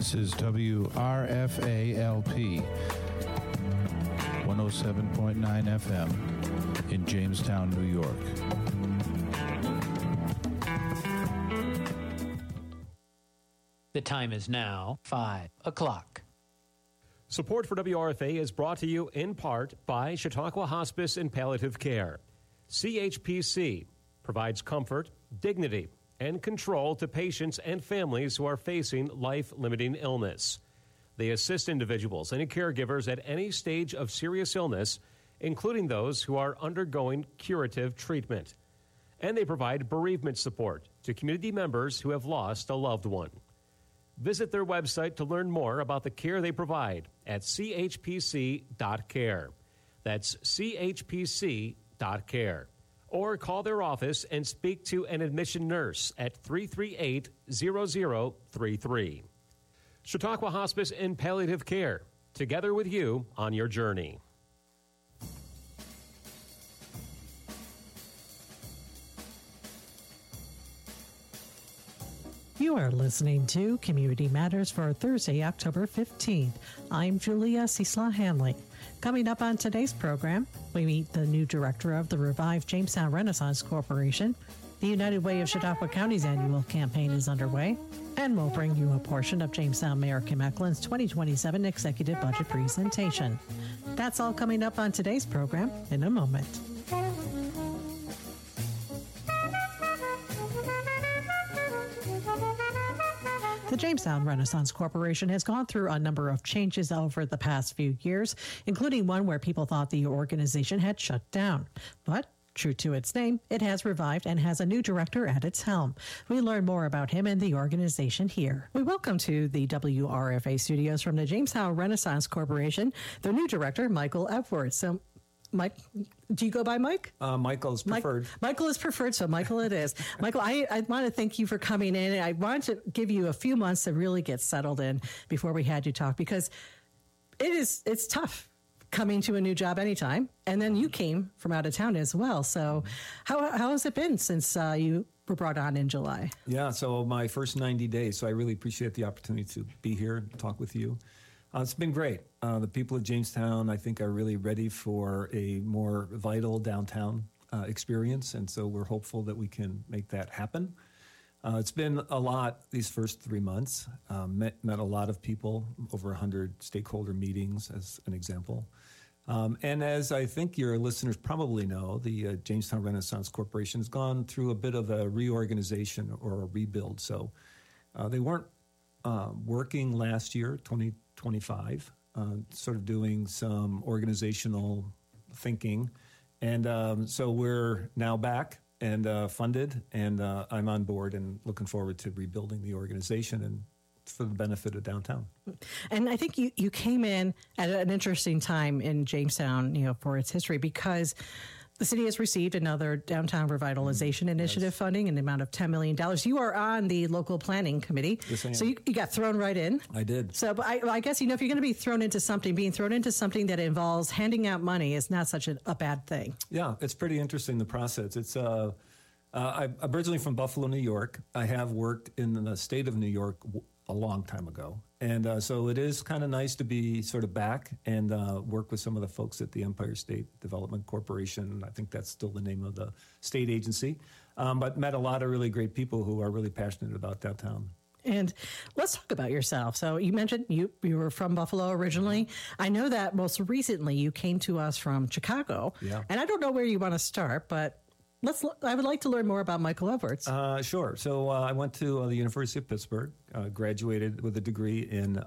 This is WRFA-LP 107.9 FM in Jamestown, New York. The time is now 5 o'clock. Support for WRFA is brought to you in part by Chautauqua Hospice and Palliative Care. CHPC provides comfort, dignity, and control to patients and families who are facing life-limiting illness. They assist individuals and caregivers at any stage of serious illness, including those who are undergoing curative treatment. And they provide bereavement support to community members who have lost a loved one. Visit their website to learn more about the care they provide at chpc.care. That's chpc.care. Or call their office and speak to an admission nurse at 338-0033. Chautauqua Hospice and Palliative Care, together with you on your journey. You are listening to Community Matters for Thursday, October 15th. I'm Julia Cecila Hanley. Coming up on today's program, we meet the new director of the revived Jamestown Renaissance Corporation. The United Way of Chautauqua County's annual campaign is underway, and we'll bring you a portion of Jamestown Mayor Kim Eklund's 2027 executive budget presentation. That's all coming up on today's program in a moment. The Jamestown Renaissance Corporation has gone through a number of changes over the past few years, including one where people thought the organization had shut down. But true to its name, it has revived and has a new director at its helm. We learn more about him and the organization here. We welcome to the WRFA studios from the Jamestown Renaissance Corporation, their new director, Michael Edwards. So, Mike, do you go by Mike? Michael is preferred. Michael is preferred, so Michael it is. Michael, I want to thank you for coming in. I wanted to give you a few months to really get settled in before we had you talk, because it's tough coming to a new job anytime. And then you came from out of town as well. So how has it been since you were brought on in July? Yeah, so my first 90 days. So I really appreciate the opportunity to be here and talk with you. It's been great. The people of Jamestown, I think, are really ready for a more vital downtown experience, and so we're hopeful that we can make that happen. It's been a lot these first 3 months. Met a lot of people, over 100 stakeholder meetings, as an example. And as I think your listeners probably know, the Jamestown Renaissance Corporation has gone through a bit of a reorganization or a rebuild. So they weren't working last year, 2025, sort of doing some organizational thinking. And so we're now back and funded, and I'm on board and looking forward to rebuilding the organization and for the benefit of downtown. And I think you came in at an interesting time in Jamestown, for its history, because the city has received another downtown revitalization initiative funding in the amount of $10 million. You are on the local planning committee. Yes, I am. So you got thrown right in. I did. So but I guess, if you're going to be thrown into something, being thrown into something that involves handing out money is not such a bad thing. Yeah, it's pretty interesting, the process. It's I'm originally from Buffalo, New York. I have worked in the state of New York a long time ago. And so it is kind of nice to be sort of back and work with some of the folks at the Empire State Development Corporation. I think that's still the name of the state agency. But met a lot of really great people who are really passionate about downtown. And let's talk about yourself. So you mentioned you were from Buffalo originally. I know that most recently you came to us from Chicago. Yeah. And I don't know where you want to start, but I would like to learn more about Michael Edwards. Sure. So I went to the University of Pittsburgh, graduated with a degree in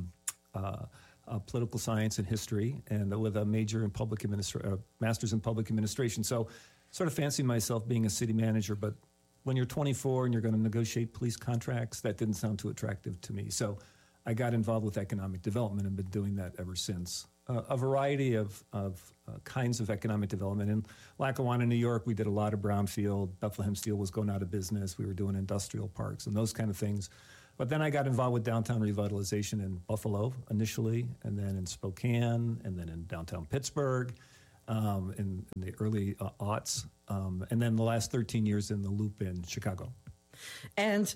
political science and history, and with a major in master's in public administration. So sort of fancy myself being a city manager, but when you're 24 and you're going to negotiate police contracts, that didn't sound too attractive to me. So I got involved with economic development and been doing that ever since. A variety of kinds of economic development. In Lackawanna, New York, we did a lot of brownfield. Bethlehem Steel was going out of business. We were doing industrial parks and those kind of things. But then I got involved with downtown revitalization in Buffalo initially, and then in Spokane, and then in downtown Pittsburgh in the early aughts, and then the last 13 years in the Loop in Chicago. And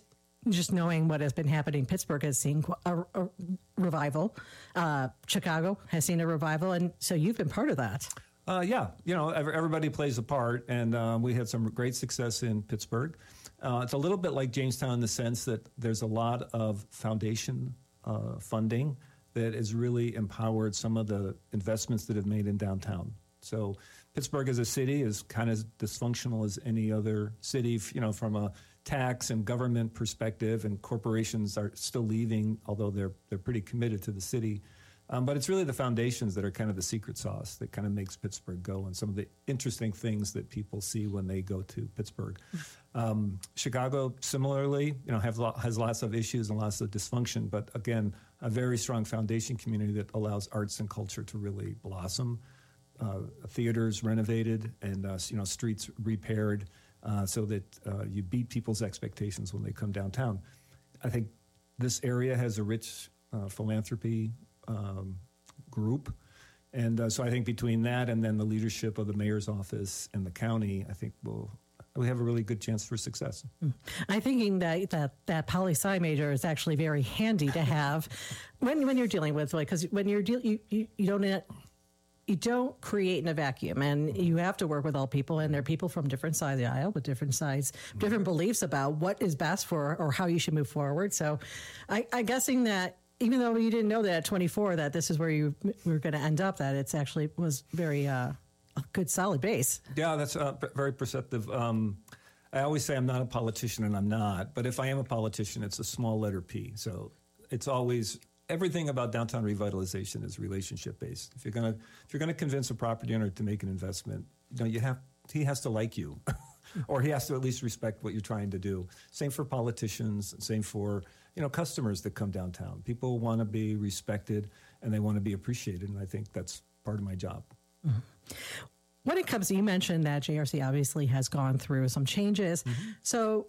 just knowing what has been happening, Pittsburgh has seen a revival. Chicago has seen a revival. And so you've been part of that. Yeah, everybody plays a part, and we had some great success in Pittsburgh. It's a little bit like Jamestown in the sense that there's a lot of foundation funding that has really empowered some of the investments that have made in downtown. So Pittsburgh as a city is kind of dysfunctional as any other city, from a tax and government perspective, and corporations are still leaving, although they're pretty committed to the city. But it's really the foundations that are kind of the secret sauce that kind of makes Pittsburgh go, and some of the interesting things that people see when they go to Pittsburgh. Chicago, similarly, has lots of issues and lots of dysfunction, but again, a very strong foundation community that allows arts and culture to really blossom. Theaters renovated and streets repaired so that you beat people's expectations when they come downtown. I think this area has a rich philanthropy group. And so I think between that and then the leadership of the mayor's office and the county, I think we have a really good chance for success. I'm thinking that poli-sci major is actually very handy to have when you're dealing with, because when you're you don't create in a vacuum, and you have to work with all people, and there are people from different sides of the aisle with different beliefs about what is best for or how you should move forward. So I'm guessing that even though you didn't know that at 24 that this is where you were going to end up, that it's actually was very a good solid base. Yeah, that's very perceptive. I always say I'm not a politician, and I'm not, but if I am a politician, it's a small letter P. So it's always, everything about downtown revitalization is relationship based. If you're gonna convince a property owner to make an investment, he has to like you, or he has to at least respect what you're trying to do. Same for politicians. Same for customers that come downtown. People want to be respected and they want to be appreciated, and I think that's part of my job. Mm-hmm. When it comes to, you mentioned that JRC obviously has gone through some changes. Mm-hmm. So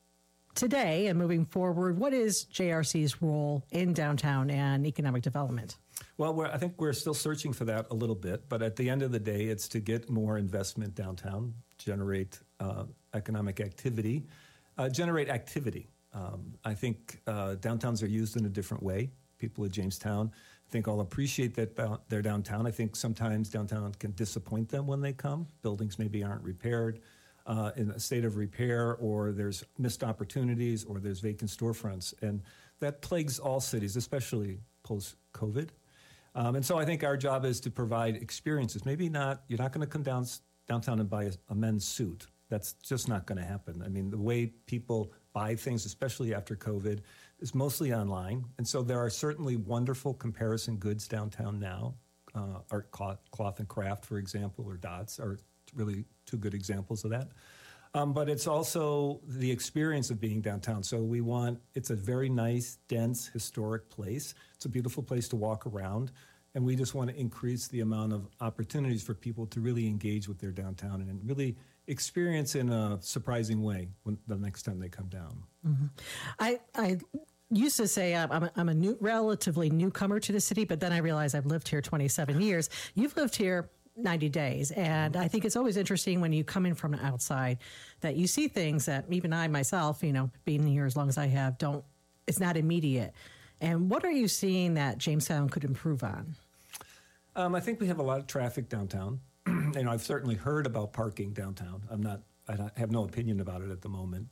today and moving forward, what is JRC's role in downtown and economic development? Well, I think we're still searching for that a little bit, but at the end of the day, it's to get more investment downtown, generate economic activity, generate activity. I think downtowns are used in a different way. People at Jamestown, I think, all appreciate that they're downtown. I think sometimes downtown can disappoint them when they come. Buildings maybe aren't repaired in a state of repair, or there's missed opportunities, or there's vacant storefronts. And that plagues all cities, especially post-COVID. And so I think our job is to provide experiences. Maybe not, you're not going to come downtown and buy a men's suit. That's just not going to happen. I mean, the way people buy things, especially after COVID, is mostly online. And so there are certainly wonderful comparison goods downtown now. Art, cloth and craft, for example, or Dots are really two good examples of that. But it's also the experience of being downtown. So it's a very nice, dense, historic place. It's a beautiful place to walk around. And we just want to increase the amount of opportunities for people to really engage with their downtown and really experience in a surprising way the next time they come down. Mm-hmm. I used to say I'm a relatively newcomer to the city, but then I realized I've lived here 27 years. You've lived here 90 days. And I think it's always interesting when you come in from the outside that you see things that even I myself, being here as long as I have, it's not immediate. And what are you seeing that Jamestown could improve on? I think we have a lot of traffic downtown. I've certainly heard about parking downtown. I have no opinion about it at the moment.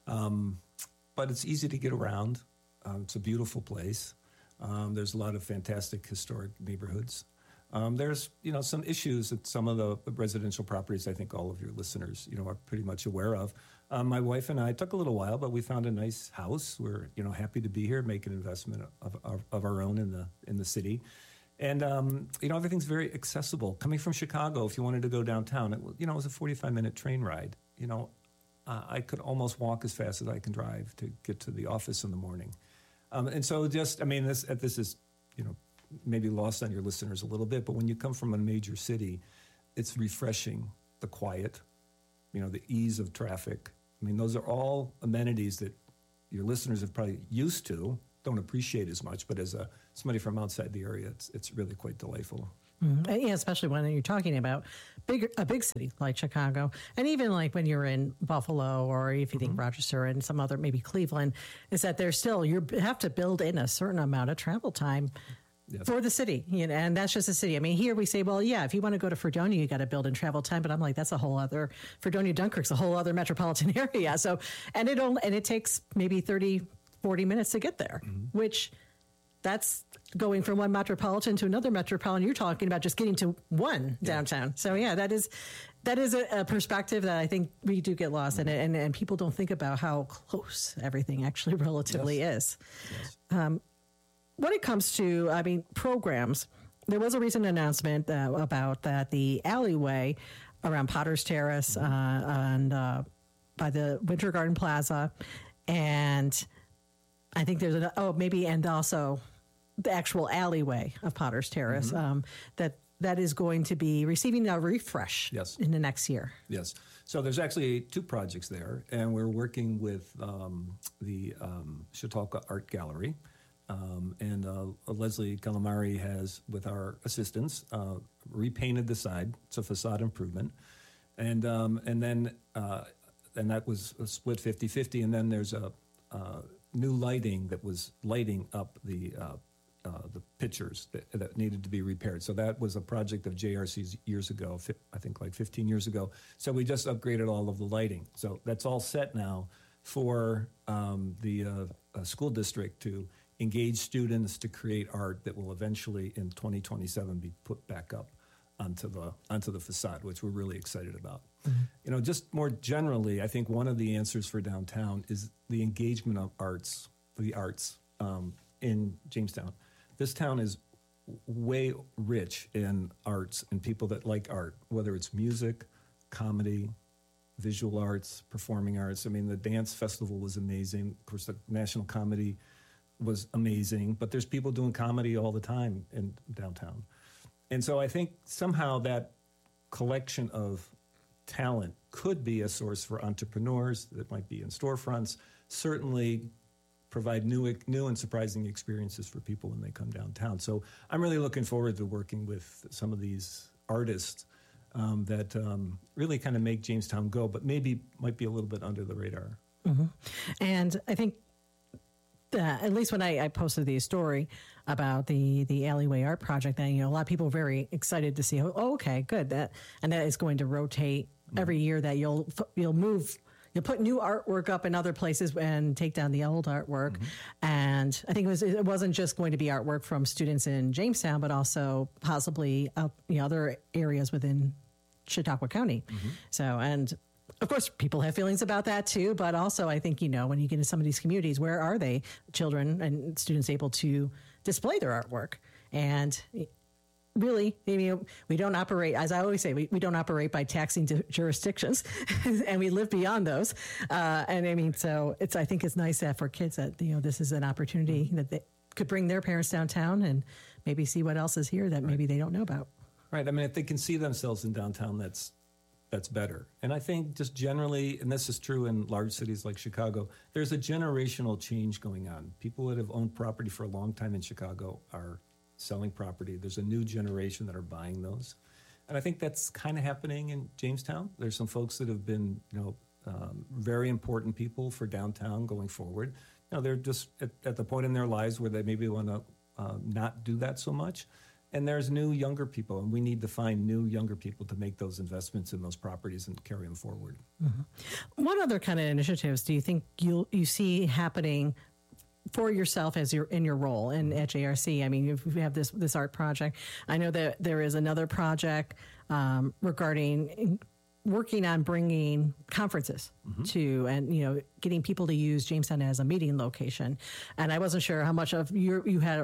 But it's easy to get around. It's a beautiful place. There's a lot of fantastic historic neighborhoods. There's, some issues at some of the residential properties I think all of your listeners, are pretty much aware of. My wife and I, it took a little while, but we found a nice house. We're, happy to be here, make an investment of our own in the city. And, everything's very accessible. Coming from Chicago, if you wanted to go downtown, it was a 45-minute train ride. I could almost walk as fast as I can drive to get to the office in the morning. And so this is, maybe lost on your listeners a little bit, but when you come from a major city, it's refreshing, the quiet, the ease of traffic. I mean, those are all amenities that your listeners have probably don't appreciate as much, but as somebody from outside the area, it's really quite delightful. Yeah, especially when you're talking about a big city like Chicago, and even like when you're in Buffalo, or if you think Rochester and some other, maybe Cleveland, is that there's still, you have to build in a certain amount of travel time for the city, and that's just a city. I mean, here we say, well, yeah, if you want to go to Fredonia, you got to build in travel time, but I'm like, that's a whole other, Fredonia, Dunkirk's a whole other metropolitan area. So, and it takes maybe 30, 40 minutes to get there, which that's going from one metropolitan to another metropolitan. You're talking about just getting to one downtown. So yeah, that is a perspective that I think we do get lost in it, and people don't think about how close everything actually relatively is. Yes. When it comes to, programs, there was a recent announcement about that the alleyway around Potter's Terrace and by the Winter Garden Plaza, and I think there's and also the actual alleyway of Potter's Terrace that is going to be receiving a refresh in the next year. Yes. So there's actually two projects there, and we're working with the Chautauqua Art Gallery. And Leslie Calamari has, with our assistants, repainted the side. It's a facade improvement. And then that was split 50-50. And then there's a new lighting that was lighting up the pictures that needed to be repaired. So that was a project of JRC's years ago, I think like 15 years ago. So we just upgraded all of the lighting. So that's all set now for the school district to engage students to create art that will eventually in 2027 be put back up onto the facade, which we're really excited about. Just more generally, I think one of the answers for downtown is the engagement of the arts in Jamestown. This town is way rich in arts and people that like art, whether it's music, comedy, visual arts, performing arts. I mean, the dance festival was amazing. Of course, the National Comedy was amazing, but there's people doing comedy all the time in downtown. And so I think somehow that collection of talent could be a source for entrepreneurs that might be in storefronts, certainly provide new and surprising experiences for people when they come downtown. So I'm really looking forward to working with some of these artists that really kind of make Jamestown go, but maybe might be a little bit under the radar. And I think at least when I posted the story about the alleyway art project, that a lot of people are very excited to see. Oh, okay, good. That is going to rotate every year. That you'll put new artwork up in other places and take down the old artwork. And I think it wasn't just going to be artwork from students in Jamestown, but also possibly other areas within Chautauqua County. So and. Of course, people have feelings about that too, but also I think, when you get into some of these communities, where are they, children and students, able to display their artwork? And really, we don't operate, as I always say, we don't operate by taxing jurisdictions, and we live beyond those. So I think it's nice that for kids that, this is an opportunity that they could bring their parents downtown and maybe see what else is here that maybe they don't know about. Right. I mean, if they can see themselves in downtown, that's better. And I think just generally, and this is true in large cities like Chicago, there's a generational change going on. People that have owned property for a long time in Chicago are selling property. There's a new generation that are buying those. And I think that's kind of happening in Jamestown. There's some folks that have been, very important people for downtown going forward. They're just at the point in their lives where they maybe want to not do that so much. And there's new, younger people, and we need to find new, younger people to make those investments in those properties and carry them forward. What other kind of initiatives do you think you see happening for yourself as you're in your role at JRC? I mean, you have this art project. I know that there is another project regarding working on bringing conferences to, and getting people to use Jamestown as a meeting location. And I wasn't sure how much of you had.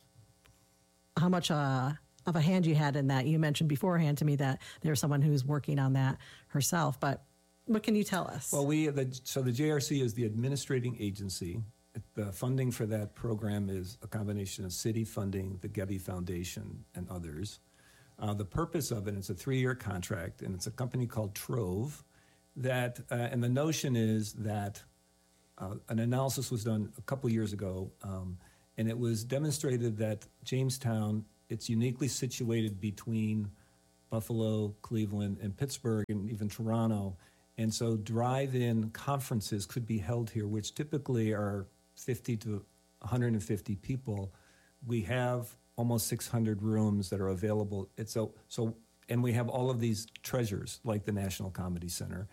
How much of a hand you had in that. You mentioned beforehand to me that there's someone who's working on that herself, but what can you tell us? Well, so the JRC is the administrating agency. The funding for that program is a combination of city funding, the Gebby Foundation, and others. The purpose of it, it's a 3-year contract, and it's a company called Trove. And the notion is that an analysis was done a couple years ago, and it was demonstrated that Jamestown it's uniquely situated between Buffalo, Cleveland, and Pittsburgh, and even Toronto. And so drive-in conferences could be held here, which typically are 50 to 150 people. We have almost 600 rooms that are available. And we have all of these treasures, like the National Comedy Center,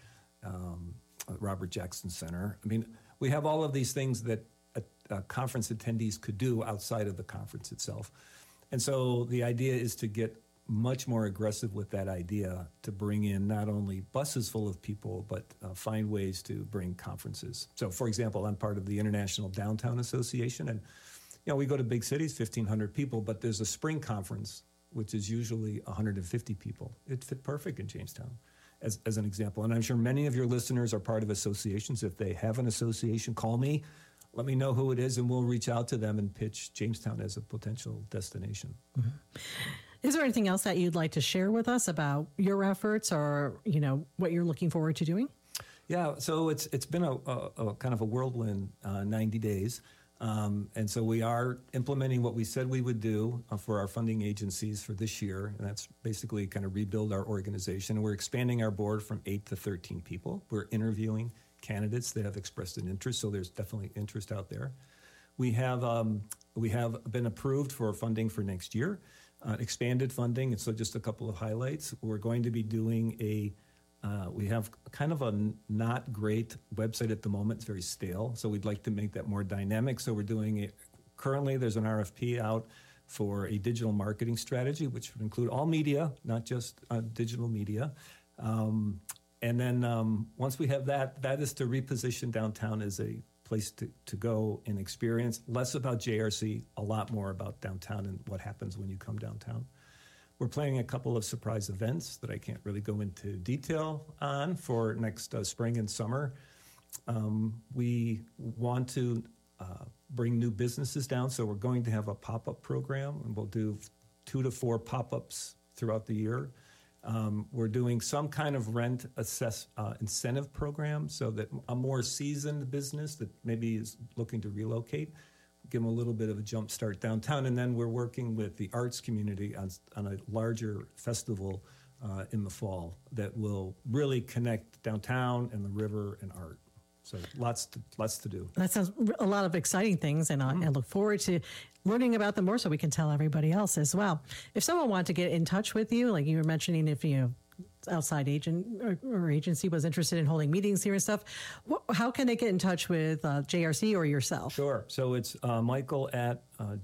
Robert Jackson Center. I mean, we have all of these things that conference attendees could do outside of the conference itself. And so the idea is to get much more aggressive with that idea to bring in not only buses full of people, but find ways to bring conferences. So, for example, I'm part of the International Downtown Association, and we go to big cities, 1,500 people, but there's a spring conference, which is usually 150 people. It fit perfect in Jamestown, as an example. And I'm sure many of your listeners are part of associations. If they have an association, call me. Let me know who it is, and we'll reach out to them and pitch Jamestown as a potential destination. Mm-hmm. Is there anything else that you'd like to share with us about your efforts or, what you're looking forward to doing? Yeah, so it's been a kind of a whirlwind 90 days. And so we are implementing what we said we would do for our funding agencies for this year, and that's basically kind of rebuild our organization. We're expanding our board from 8 to 13 people. We're interviewing candidates that have expressed an interest, so there's definitely interest out there. We have been approved for funding for next year, expanded funding, and so just a couple of highlights. We're going to be doing we have kind of a not great website at the moment. It's very stale, so we'd like to make that more dynamic. So we're doing it. Currently, there's an RFP out for a digital marketing strategy, which would include all media, not just digital media. And then once we have that is to reposition downtown as a place to go and experience, less about JRC, a lot more about downtown and what happens when you come downtown. We're planning a couple of surprise events that I can't really go into detail on for next spring and summer. We want to bring new businesses down, so we're going to have a pop-up program, and we'll do 2 to 4 pop-ups throughout the year. We're doing some kind of rent incentive program so that a more seasoned business that maybe is looking to relocate, give them a little bit of a jump start downtown. And then we're working with the arts community on a larger festival in the fall that will really connect downtown and the river and art. So lots to do. That sounds a lot of exciting things, and I look forward to learning about them more so we can tell everybody else as well. If someone wanted to get in touch with you, like you were mentioning, if outside agent or agency was interested in holding meetings here and stuff, how can they get in touch with JRC or yourself? Sure. So it's Michael at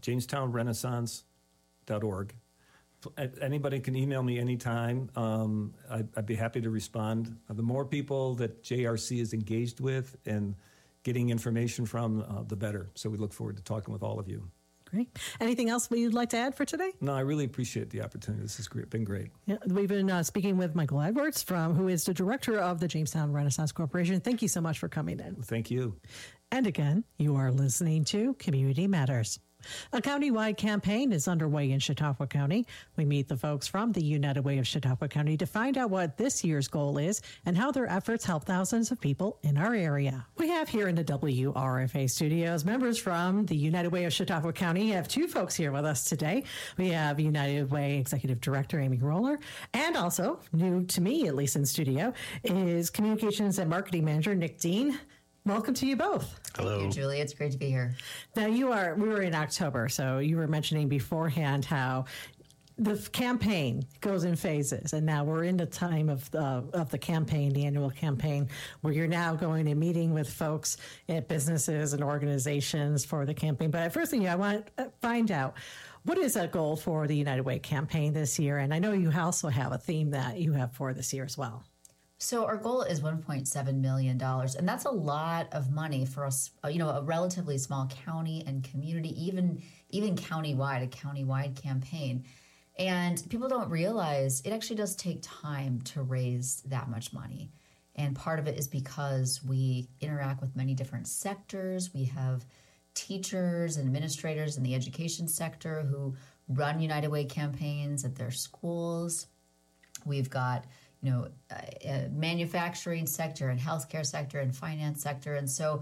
JamestownRenaissance.org. Anybody can email me anytime. I'd be happy to respond. The more people that JRC is engaged with and getting information from, the better. So we look forward to talking with all of you. Great. Anything else you'd like to add for today? No, I really appreciate the opportunity. This has been great. Yeah, we've been speaking with Michael Edwards, who is the director of the Jamestown Renaissance Corporation. Thank you so much for coming in. Thank you. And again, you are listening to Community Matters. A countywide campaign is underway in Chautauqua County. We meet the folks from the United Way of Chautauqua County to find out what this year's goal is and how their efforts help thousands of people in our area. We have here in the WRFA studios members from the United Way of Chautauqua County. We have 2 folks here with us today. We have United Way Executive Director Amy Roller, and also, new to me, at least in studio, is Communications and Marketing Manager Nick Dean. Welcome to you both. Hello. Thank you, Julie. It's great to be here. Now, we were in October, so you were mentioning beforehand how the campaign goes in phases, and now we're in the time of the campaign, the annual campaign, where you're now going and meeting with folks at businesses and organizations for the campaign. But first thing, I want to find out, what is a goal for the United Way campaign this year? And I know you also have a theme that you have for this year as well. So our goal is $1.7 million, and that's a lot of money for us, a relatively small county and community, even countywide, a countywide campaign. And people don't realize it actually does take time to raise that much money. And part of it is because we interact with many different sectors. We have teachers and administrators in the education sector who run United Way campaigns at their schools. We've got manufacturing sector and healthcare sector and finance sector. And so,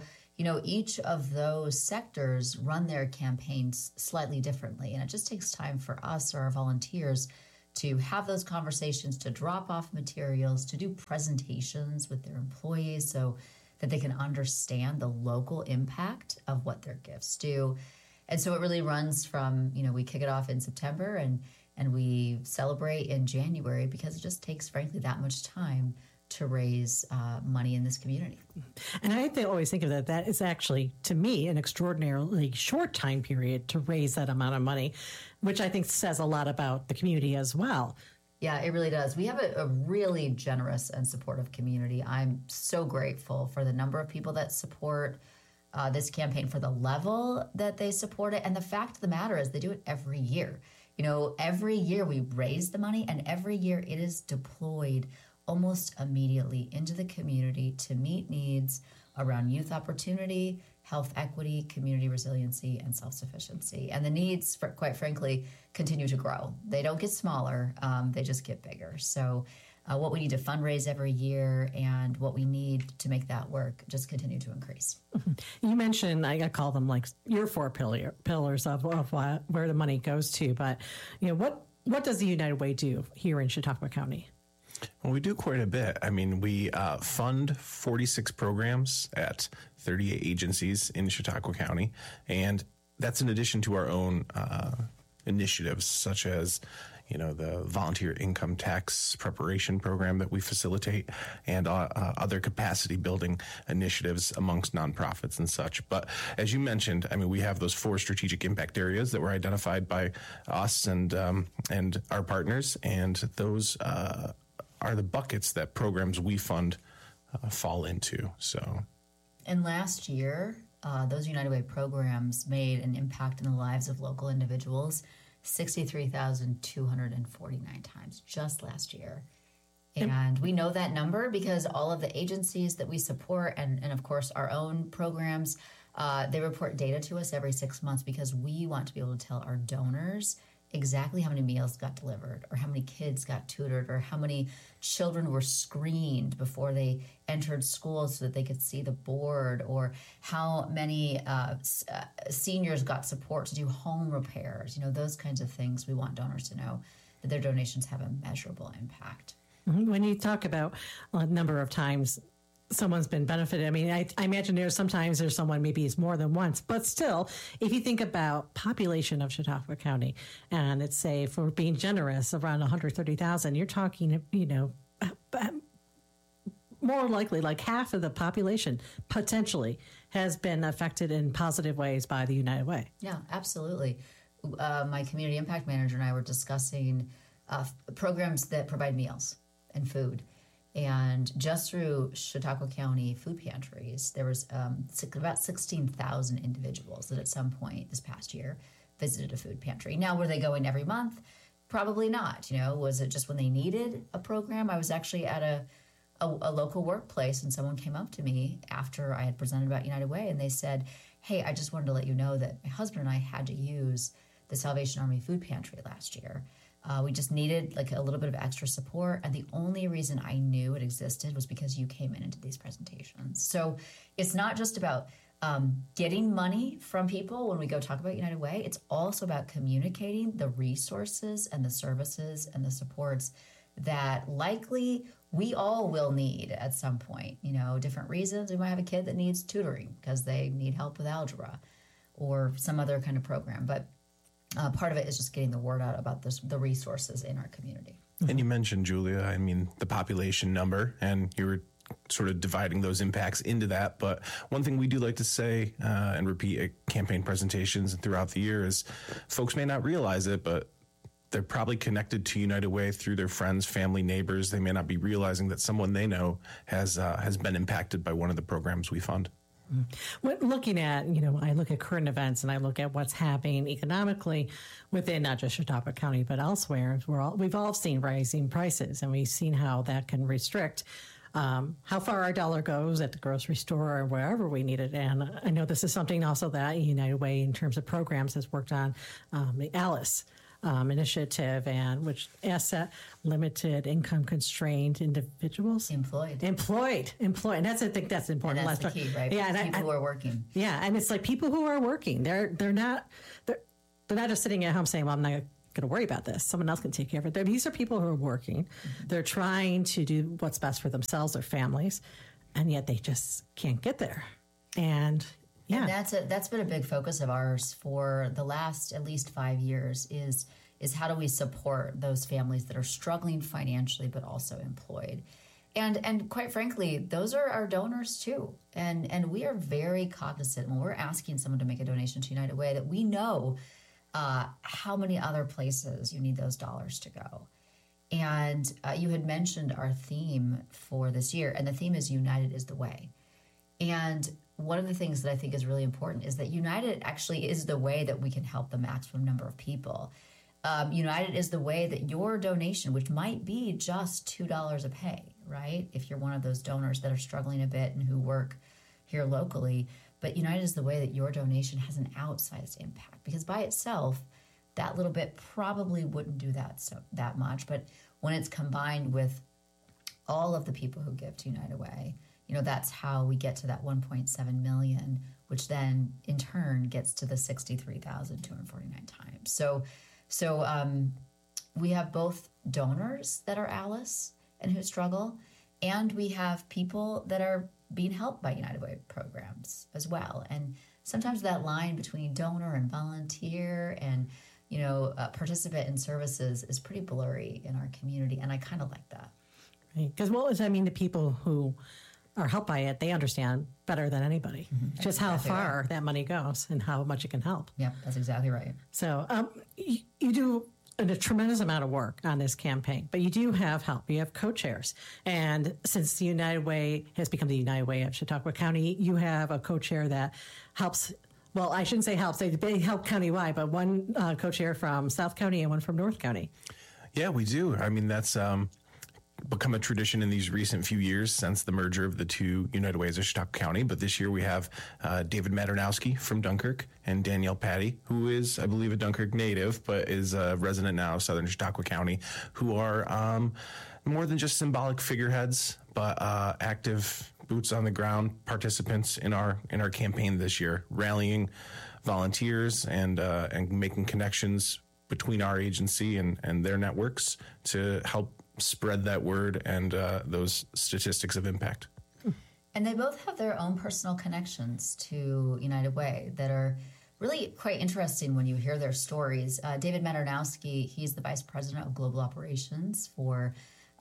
each of those sectors run their campaigns slightly differently. And it just takes time for us or our volunteers to have those conversations, to drop off materials, to do presentations with their employees so that they can understand the local impact of what their gifts do. And so it really runs from, we kick it off in September and we celebrate in January, because it just takes, frankly, that much time to raise money in this community. And I always think of that is actually, to me, an extraordinarily short time period to raise that amount of money, which I think says a lot about the community as well. Yeah, it really does. We have a really generous and supportive community. I'm so grateful for the number of people that support this campaign, for the level that they support it. And the fact of the matter is they do it every year. Every year we raise the money, and every year it is deployed almost immediately into the community to meet needs around youth opportunity, health equity, community resiliency, and self-sufficiency. And the needs, quite frankly, continue to grow. They don't get smaller, they just get bigger. So what we need to fundraise every year and what we need to make that work just continue to increase. You mentioned, I call them like your four pillars of where the money goes to, but what does the United Way do here in Chautauqua County? Well, we do quite a bit. I mean, we fund 46 programs at 38 agencies in Chautauqua County, and that's in addition to our own initiatives, such as the volunteer income tax preparation program that we facilitate, and other capacity building initiatives amongst nonprofits and such. But as you mentioned, I mean, we have those 4 strategic impact areas that were identified by us and our partners, and those are the buckets that programs we fund fall into. And last year, those United Way programs made an impact in the lives of local individuals 63,249 times just last year. And we know that number because all of the agencies that we support and of course our own programs, they report data to us every 6 months, because we want to be able to tell our donors exactly how many meals got delivered, or how many kids got tutored, or how many children were screened before they entered school so that they could see the board, or how many seniors got support to do home repairs. Those kinds of things. We want donors to know that their donations have a measurable impact. When you talk about a number of times someone's been benefited, I mean, I imagine there's someone maybe it's more than once, but still, if you think about population of Chautauqua County, and it's, say, for being generous, around 130,000, you're talking, more likely like half of the population potentially has been affected in positive ways by the United Way. Yeah, absolutely. My community impact manager and I were discussing programs that provide meals and food. And just through Chautauqua County food pantries, there was about 16,000 individuals that at some point this past year visited a food pantry. Now, were they going every month? Probably not. Was it just when they needed a program? I was actually at a local workplace, and someone came up to me after I had presented about United Way, and they said, "Hey, I just wanted to let you know that my husband and I had to use the Salvation Army food pantry last year. We just needed like a little bit of extra support, and the only reason I knew it existed was because you came into these presentations." So it's not just about getting money from people when we go talk about United Way. It's also about communicating the resources and the services and the supports that likely we all will need at some point. Different reasons. We might have a kid that needs tutoring because they need help with algebra or some other kind of program. But part of it is just getting the word out about the resources in our community. And you mentioned, Julia, I mean, the population number, and you were sort of dividing those impacts into that. But one thing we do like to say and repeat at campaign presentations and throughout the year is folks may not realize it, but they're probably connected to United Way through their friends, family, neighbors. They may not be realizing that someone they know has been impacted by one of the programs we fund. Looking at, I look at current events and I look at what's happening economically within not just Chautauqua County, but elsewhere. We've all seen rising prices, and we've seen how that can restrict how far our dollar goes at the grocery store or wherever we need it. And I know this is something also that United Way, in terms of programs, has worked on, the ALICE initiative, and which asset limited income constrained individuals employed. And I think that's important. And that's the key, right? Yeah, people who are working. Yeah, and it's like people who are working. They're not just sitting at home saying, "Well, I'm not going to worry about this. Someone else can take care of it." These are people who are working. Mm-hmm. They're trying to do what's best for themselves, their families, and yet they just can't get there. And yeah, and that's been a big focus of ours for the last at least 5 years. Is how do we support those families that are struggling financially but also employed? And quite frankly, those are our donors too. And we are very cognizant when we're asking someone to make a donation to United Way that we know how many other places you need those dollars to go. And you had mentioned our theme for this year, and the theme is United is the Way. And one of the things that I think is really important is that United actually is the way that we can help the maximum number of people. United is the way that your donation, which might be just $2 a pay, right? If you're one of those donors that are struggling a bit and who work here locally, but United is the way that your donation has an outsized impact, because by itself, that little bit probably wouldn't do that much. But when it's combined with all of the people who give to United Way, that's how we get to that 1.7 million, which then in turn gets to the 63,249 times. So we have both donors that are Alice and who struggle, and we have people that are being helped by United Way programs as well. And sometimes that line between donor and volunteer and participant in services is pretty blurry in our community, and I kind of like that. Because the people who are helped by it, they understand better than anybody just how far that money goes and how much it can help. Yeah, that's exactly right. So you do a tremendous amount of work on this campaign, but you do have help. You have co-chairs. And since the United Way has become the United Way of Chautauqua County, you have a co-chair that helps. Well, I shouldn't say helps. They help countywide, but one co-chair from South County and one from North County. Yeah, we do. That's become a tradition in these recent few years since the merger of the two United Ways of Chautauqua County. But this year we have David Maternowski from Dunkirk and Danielle Patty, who is, I believe, a Dunkirk native, but is a resident now of Southern Chautauqua County, who are more than just symbolic figureheads, but active boots on the ground participants in our campaign this year, rallying volunteers and making connections between our agency and their networks to help spread that word and those statistics of impact. And they both have their own personal connections to United Way that are really quite interesting when you hear their stories. David Maternowski, he's the Vice President of Global Operations for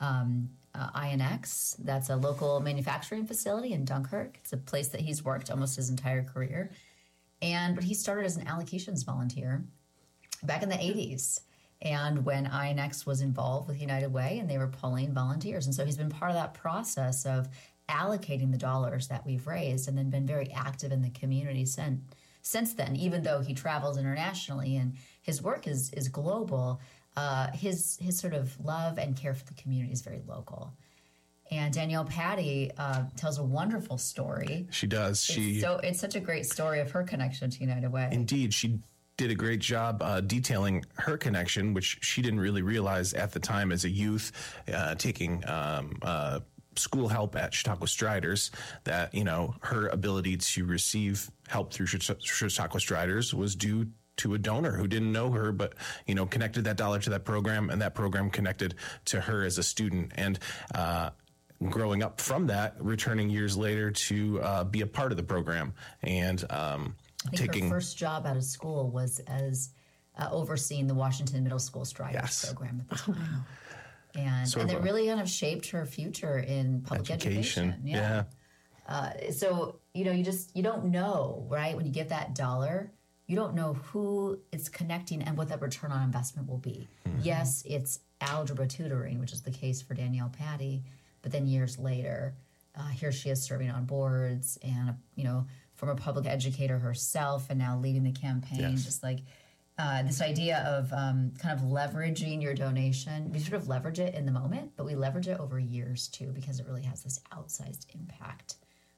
INX. That's a local manufacturing facility in Dunkirk. It's a place that he's worked almost his entire career. But he started as an allocations volunteer back in the 80s. And when INX was involved with United Way and they were pulling volunteers. And so he's been part of that process of allocating the dollars that we've raised and then been very active in the community since then, even though he travels internationally and his work is global. His sort of love and care for the community is very local. And Danielle Patty tells a wonderful story. She does. It's such a great story of her connection to United Way. Indeed, she did a great job detailing her connection, which she didn't really realize at the time as a youth, taking school help at Chautauqua Striders, that, her ability to receive help through Chautauqua Striders was due to a donor who didn't know her, but, connected that dollar to that program, and that program connected to her as a student. And growing up from that, returning years later to be a part of the program. And I think her first job out of school was as overseeing the Washington Middle School Striders program at the time. And it really kind of shaped her future in public education. Yeah. So, you don't know, right? When you give that dollar, you don't know who it's connecting and what that return on investment will be. Mm-hmm. Yes, it's algebra tutoring, which is the case for Danielle Patty. But then years later, here she is serving on boards and, former public educator herself and now leading the campaign. Yes. Just like this idea of kind of leveraging your donation. We sort of leverage it in the moment, but we leverage it over years too, because it really has this outsized impact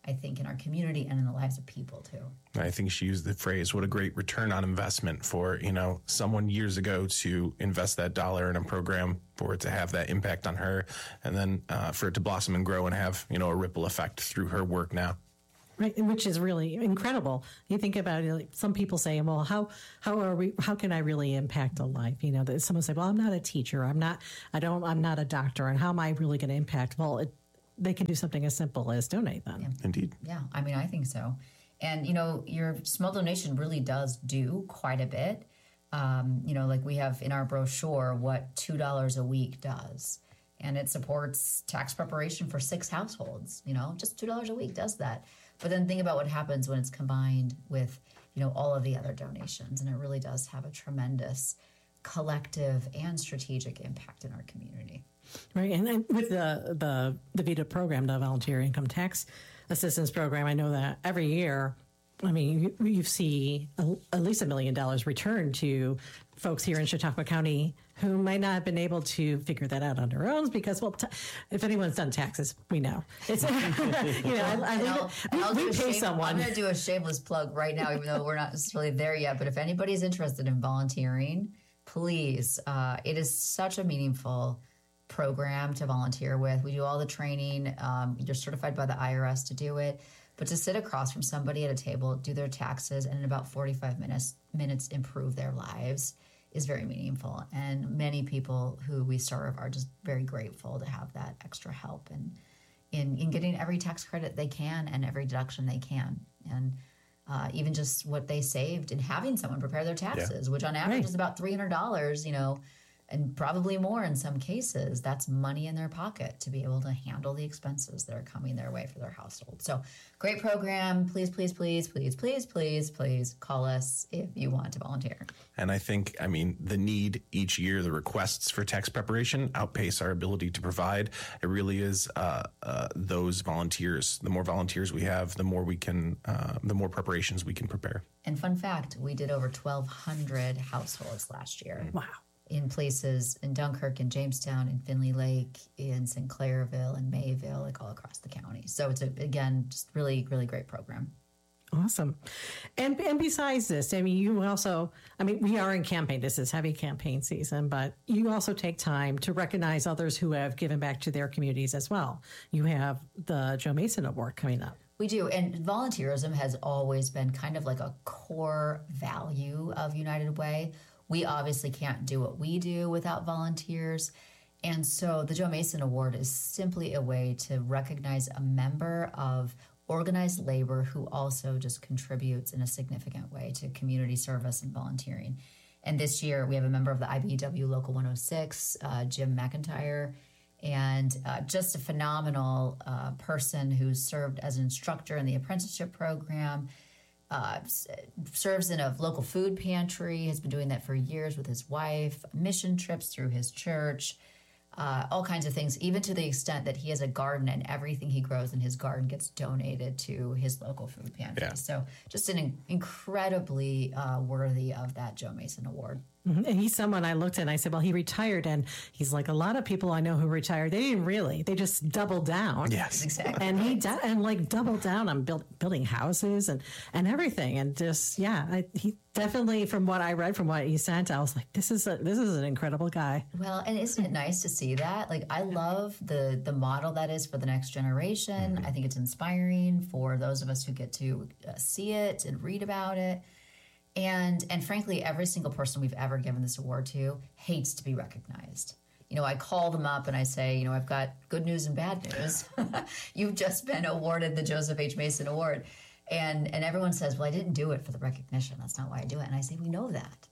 I think, in our community and in the lives of people too. I think she used the phrase, what a great return on investment for, someone years ago to invest that dollar in a program, for it to have that impact on her, and then for it to blossom and grow and have, a ripple effect through her work now. Right, which is really incredible. You think about it, like some people say, well, how can I really impact a life? That someone say, well, I'm not a teacher. I'm not a doctor. And how am I really going to impact? Well, they can do something as simple as donate then. Yeah. Indeed. Yeah, I mean, I think so. And, your small donation really does do quite a bit. Like we have in our brochure what $2 a week does. And it supports tax preparation for 6 households. Just $2 a week does that. But then think about what happens when it's combined with, all of the other donations. And it really does have a tremendous collective and strategic impact in our community. Right. And with the VITA program, the Volunteer Income Tax Assistance Program, I know that every year, you see at least $1 million returned to folks here in Chautauqua County who might not have been able to figure that out on their own because, if anyone's done taxes, we know. It's, we pay someone. I'm going to do a shameless plug right now, even though we're not necessarily there yet. But if anybody's interested in volunteering, please. It is such a meaningful program to volunteer with. We do all the training. You're certified by the IRS to do it. But to sit across from somebody at a table, do their taxes, and in about 45 minutes improve their lives is very meaningful. And many people who we serve are just very grateful to have that extra help and in getting every tax credit they can and every deduction they can. And even just what they saved in having someone prepare their taxes, which on average is about $300, and probably more in some cases. That's money in their pocket to be able to handle the expenses that are coming their way for their household. So great program. Please, please, please, please, please, please, please call us if you want to volunteer. And I think, the need each year, the requests for tax preparation outpace our ability to provide. It really is those volunteers. The more volunteers we have, the more we can, the more preparations we can prepare. And fun fact, we did over 1,200 households last year. Wow. In places in Dunkirk, in Jamestown, in Findlay Lake, in Sinclairville, in Mayville, like all across the county. So it's, again, just really, really great program. Awesome. And besides this, you also, we are in campaign. This is heavy campaign season, but you also take time to recognize others who have given back to their communities as well. You have the Joe Mason Award coming up. We do. And volunteerism has always been kind of like a core value of United Way. We obviously can't do what we do without volunteers. And so the Joe Mason Award is simply a way to recognize a member of organized labor who also just contributes in a significant way to community service and volunteering. And this year we have a member of the IBEW Local 106, Jim McIntyre, and just a phenomenal person who served as an instructor in the apprenticeship program, serves in a local food pantry, has been doing that for years with his wife, mission trips through his church, all kinds of things, even to the extent that he has a garden and everything he grows in his garden gets donated to his local food pantry. Yeah. So just an incredibly worthy of that Joe Mason Award. Mm-hmm. And he's someone I looked at and I said, well, he retired. And he's like, a lot of people I know who retired, they didn't really. They just doubled down. Yes, exactly. And he doubled down on building houses and everything. And just, he definitely, from what I read, from what he sent, I was like, this is an incredible guy. Well, and isn't it nice to see that? Like, I love the model that is for the next generation. Mm-hmm. I think it's inspiring for those of us who get to see it and read about it. And frankly, every single person we've ever given this award to hates to be recognized. I call them up and I say, I've got good news and bad news. You've just been awarded the Joseph H. Mason Award. And everyone says, well, I didn't do it for the recognition. That's not why I do it. And I say, we know that,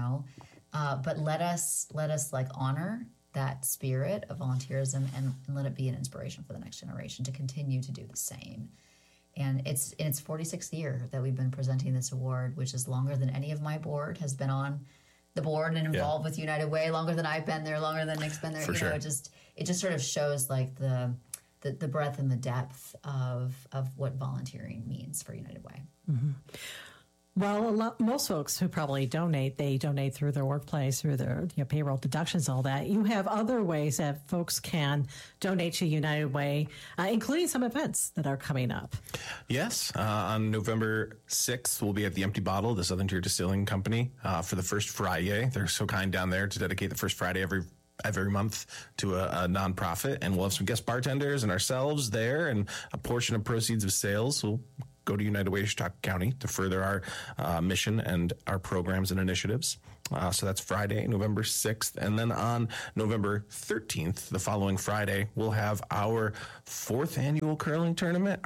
but let us like honor that spirit of volunteerism and let it be an inspiration for the next generation to continue to do the same. And it's in its 46th year that we've been presenting this award, which is longer than any of my board has been on the board and involved with United Way, longer than I've been there, longer than Nick's been there. For sure. It just sort of shows like the breadth and the depth of what volunteering means for United Way. Mm-hmm. Well, most folks who probably donate, they donate through their workplace, through their payroll deductions, all that. You have other ways that folks can donate to United Way, including some events that are coming up. Yes. On November 6th, we'll be at the Empty Bottle, the Southern Tier Distilling Company, for the first Friday. They're so kind down there to dedicate the first Friday every month to a nonprofit. And we'll have some guest bartenders and ourselves there, and a portion of proceeds of sales will go to United Way Chautauqua County to further our mission and our programs and initiatives. So that's Friday, November 6th. And then on November 13th, the following Friday, we'll have our fourth annual curling tournament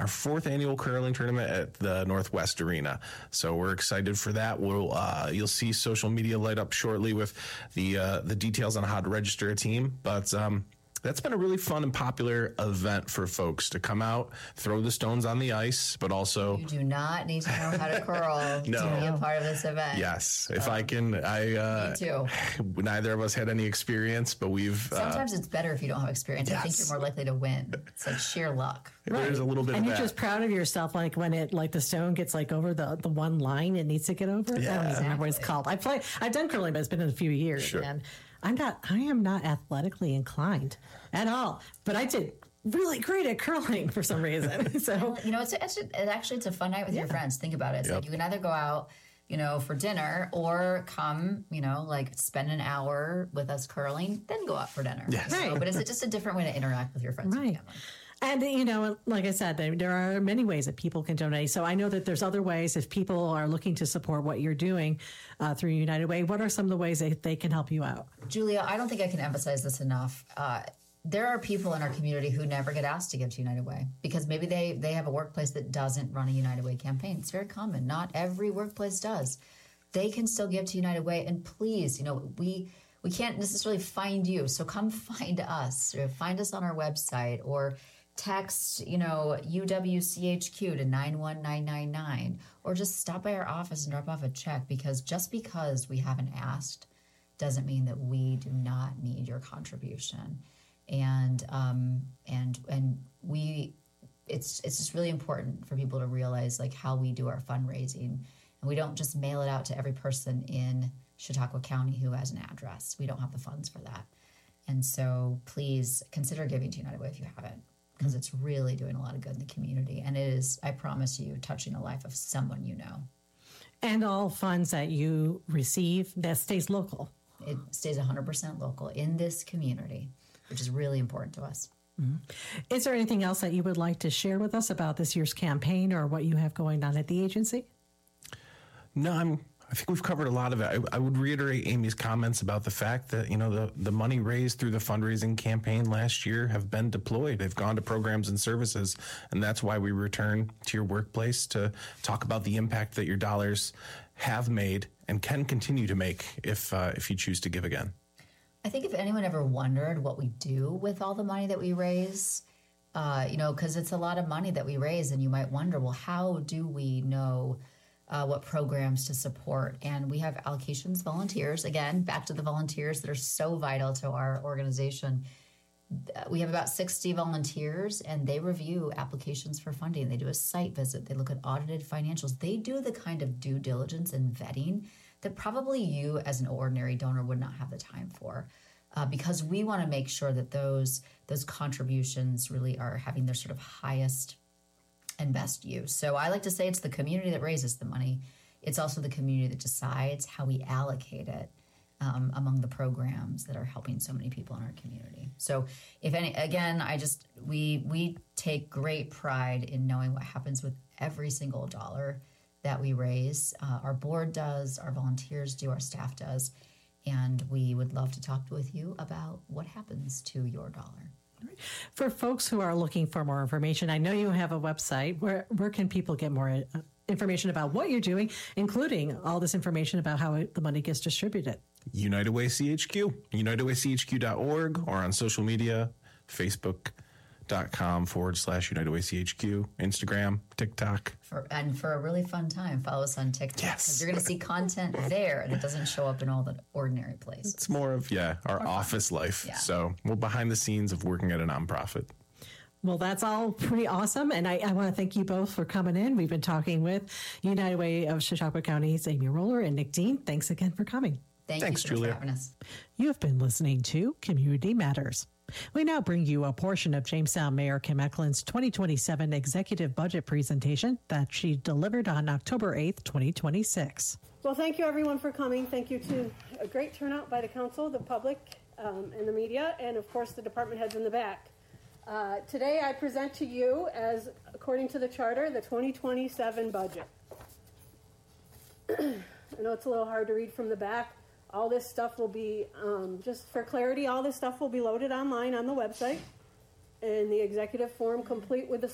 at the Northwest Arena. So we're excited for that. You'll see social media light up shortly with the details on how to register a team. But that's been a really fun and popular event for folks to come out, throw the stones on the ice, but also... You do not need to know how to curl to be a part of this event. Yes. If I can, me too. Neither of us had any experience, but we've... Sometimes it's better if you don't have experience. Yes. I think you're more likely to win. It's like sheer luck. There's a little bit and of you're that. just proud of yourself, like when the stone gets over the one line it needs to get over. Yeah. I don't even remember what it's called. I've done curling, but it's been in a few years. Sure. And I am not athletically inclined at all, but I did really great at curling for some reason. So it's a fun night with your friends. Think about it. It's like you can either go out, for dinner, or come, spend an hour with us curling, then go out for dinner. Yes. Right. But it's just a different way to interact with your friends and family. And, like I said, there are many ways that people can donate. So I know that there's other ways if people are looking to support what you're doing through United Way. What are some of the ways that they can help you out? Julia, I don't think I can emphasize this enough. There are people in our community who never get asked to give to United Way because maybe they have a workplace that doesn't run a United Way campaign. It's very common. Not every workplace does. They can still give to United Way. And please, we can't necessarily find you. So come find us. Or find us on our website or text, UWCHQ to 91999, or just stop by our office and drop off a check, because just because we haven't asked doesn't mean that we do not need your contribution. And it's just really important for people to realize how we do our fundraising, and we don't just mail it out to every person in Chautauqua County who has an address. We don't have the funds for that. And so please consider giving to United Way if you haven't, because it's really doing a lot of good in the community. And it is, I promise you, touching the life of someone you know. And all funds that you receive, that stays local. It stays 100% local in this community, which is really important to us. Mm-hmm. Is there anything else that you would like to share with us about this year's campaign or what you have going on at the agency? No, I think we've covered a lot of it. I would reiterate Amy's comments about the fact that, the money raised through the fundraising campaign last year have been deployed. They've gone to programs and services. And that's why we return to your workplace to talk about the impact that your dollars have made and can continue to make if you choose to give again. I think if anyone ever wondered what we do with all the money that we raise, because it's a lot of money that we raise, and you might wonder, well, how do we know what programs to support? And we have allocations, volunteers. Again, back to the volunteers that are so vital to our organization. We have about 60 volunteers, and they review applications for funding. They do a site visit. They look at audited financials. They do the kind of due diligence and vetting that probably you as an ordinary donor would not have the time for, because we want to make sure that those contributions really are having their sort of highest and best use. So I like to say it's the community that raises the money. It's also the community that decides how we allocate it among the programs that are helping so many people in our community. So we take great pride in knowing what happens with every single dollar that we raise. Our board does, our volunteers do, our staff does, and we would love to talk with you about what happens to your dollar. For folks who are looking for more information, I know you have a website. Where can people get more information about what you're doing, including all this information about how the money gets distributed? United Way CHQ, unitedwaychq.org, or on social media, Facebook.com/UnitedWayCHQ, Instagram, TikTok. For a really fun time, follow us on TikTok. Yes. Because you're going to see content there, and it doesn't show up in all the ordinary places. It's more of, our office life. Yeah. So we're behind the scenes of working at a nonprofit. Well, that's all pretty awesome. And I want to thank you both for coming in. We've been talking with United Way of Chautauqua County's Amy Roller and Nick Dean. Thanks again for coming. Thanks, you so much Julia. for having us. You have been listening to Community Matters. We now bring you a portion of Jamestown Mayor Kim Eklund's 2027 executive budget presentation that she delivered on October 8th, 2026. Well, thank you everyone for coming. Thank you to a great turnout by the council, the public, and the media, and of course the department heads in the back. Today I present to you, as according to the charter, the 2027 budget. I know it's a little hard to read from the back. All this stuff will be, just for clarity, all this stuff will be loaded online on the website in the executive form, complete with the